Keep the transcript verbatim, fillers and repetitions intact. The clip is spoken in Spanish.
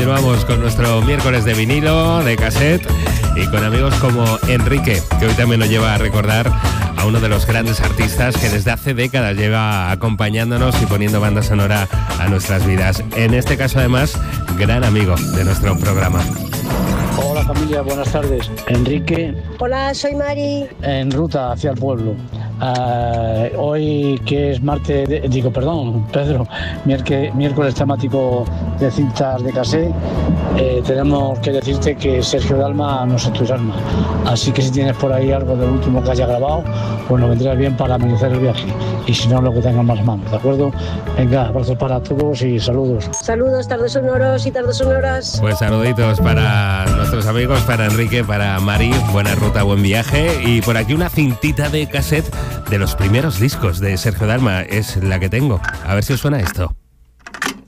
continuamos con nuestro miércoles de vinilo, de cassette y con amigos como Enrique, que hoy también nos lleva a recordar a uno de los grandes artistas que desde hace décadas lleva acompañándonos y poniendo banda sonora a nuestras vidas. En este caso, además, gran amigo de nuestro programa. Hola familia, buenas tardes. Enrique. Hola, soy Mari. En ruta hacia el pueblo. Uh, hoy que es martes, de, digo perdón, Pedro, miércoles, miércoles temático de cintas de cassette, eh, tenemos que decirte que Sergio Dalma nos entusiasma. Así que si tienes por ahí algo del último que haya grabado, pues nos vendría bien para amenizar el viaje. Y si no, lo que tengan más manos, ¿de acuerdo? Venga, abrazos para todos y saludos. Saludos, tardes sonoros y tardes sonoras. Pues saluditos para nuestros amigos, para Enrique, para Mari, buena ruta, buen viaje. Y por aquí una cintita de cassette de los primeros discos de Sergio Dalma, es la que tengo. A ver si os suena esto.